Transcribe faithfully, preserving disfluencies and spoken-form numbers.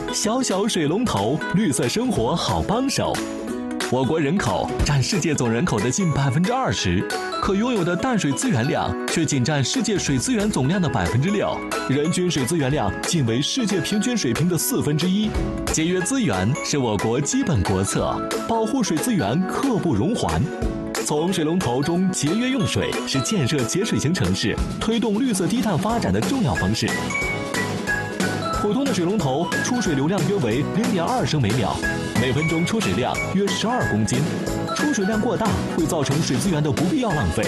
小小水龙头，绿色生活好帮手。我国人口占世界总人口的近百分之二十，可拥有的淡水资源量却仅占世界水资源总量的百分之六，人均水资源量仅为世界平均水平的四分之一。节约资源是我国基本国策，保护水资源刻不容缓。从水龙头中节约用水是建设节水型城市、推动绿色低碳发展的重要方式。普通的水龙头出水流量约为零点二升每秒，每分钟出水量约十二公斤。出水量过大会造成水资源的不必要浪费，